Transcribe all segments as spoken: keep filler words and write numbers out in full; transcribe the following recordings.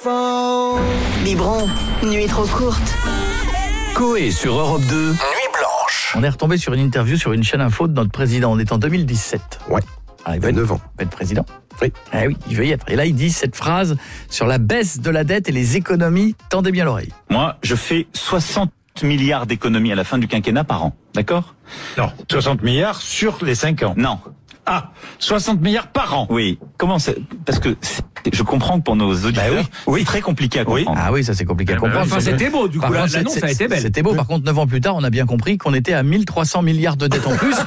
Biberon, nuit trop courte. Coé sur Europe deux, Nuit Blanche. On est retombé sur une interview sur une chaîne info de notre président. On est en deux mille dix-sept. Ouais. Ah, il Il veut a être, neuf ans. il veut être président. Oui. Ah oui, il veut y être. Et là, il dit cette phrase sur la baisse de la dette et les économies. Tendez bien l'oreille. Moi, je fais soixante milliards d'économies à la fin du quinquennat par an. D'accord ? Non, soixante milliards sur les cinq ans. Non. Ah, soixante milliards par an. Oui. Comment c'est ? Parce que c'est- je comprends que pour nos auditeurs, Bah oui. Oui. c'est très compliqué à Oui. comprendre. Ah oui, ça c'est compliqué à Eh ben, comprendre. enfin, C'est- c'était beau, du Par coup, contre, l'annonce c'est- a été belle. C'était beau. Par contre, neuf ans plus tard, on a bien compris qu'on était à mille trois cents milliards de dettes en plus.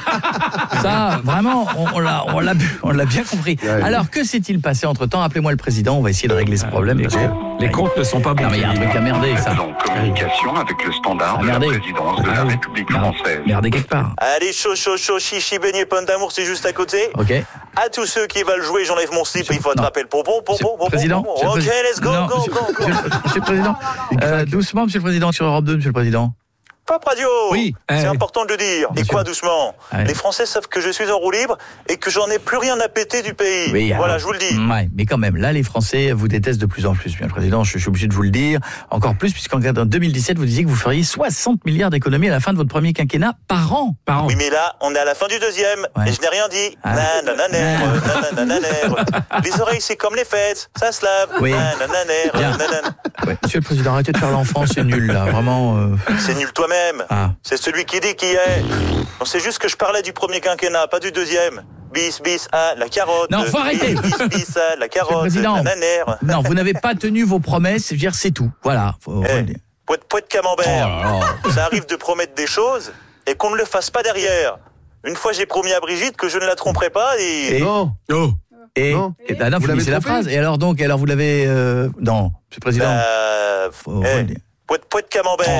Ça, vraiment, on, on l'a, on l'a, on l'a bien compris. Ouais. Alors, que s'est-il passé entre temps ? Appelez-moi le président. On va essayer de régler ce problème. Parce que Les comptes ne sont pas bons. non, mais il y a un truc à merder, ça. En communication avec le standard Ah, de la merdez. présidence de Ah la oui. République Ah, française. Merdez quelque part. Allez, chaud, chaud, chaud, chichi, beignet, pomme d'amour, c'est juste à côté. Ok. À tous ceux qui veulent jouer, j'enlève mon slip, il faut non. attraper le pompon, Monsieur pompon, le pompon, Président, pompon. monsieur le Ok, Président. let's go, Non, go, monsieur, go, go. monsieur le- monsieur le Président, euh, doucement, Monsieur le Président, sur Europe deux, Monsieur le Président. Pop Radio. Oui. C'est Eh, important de le dire. Et Monsieur. quoi, doucement Ouais. Les Français savent que je suis en roue libre et que j'en ai plus rien à péter du pays. Oui, voilà, alors, je vous le dis. Ouais, mais quand même, là, les Français vous détestent de plus en plus. Bien, le Président, je, je suis obligé de vous le dire. Encore plus, puisqu'en deux mille dix-sept, vous disiez que vous feriez soixante milliards d'économies à la fin de votre premier quinquennat par an. Par an. Oui, mais là, on est à la fin du deuxième Ouais. et je n'ai rien dit. Ah. Nanananère, nanananère. Les oreilles, c'est comme les fêtes, ça se lave. Oui. Nanananère, Bien. nanana. Ouais, Monsieur le Président, arrêtez de faire l'enfant, c'est nul, là. Vraiment. euh, C'est nul toi-même. Ah. C'est celui qui dit qui est. Non, c'est juste que je parlais du premier quinquennat, pas du deuxième. Bis, bis, ah, la carotte. Non, faut arrêter. Bis, bis, ah, la Monsieur le carotte. Président. Nananère. Non, vous n'avez pas tenu vos promesses, je veux dire, c'est tout. Voilà. Faut, faut Eh, le dire. poète, poète camembert. Oh là là. Ça arrive de promettre des choses et qu'on ne le fasse pas derrière. Une fois, j'ai promis à Brigitte que je ne la tromperai pas et... Et- Non. Oh. Et, Non. et bah non, Vous finissez l'avez la trompé phrase. Et alors donc, et alors vous l'avez... euh, non, Monsieur le Président. Euh, Faut, faut eh, le dire. poète, poète camembert.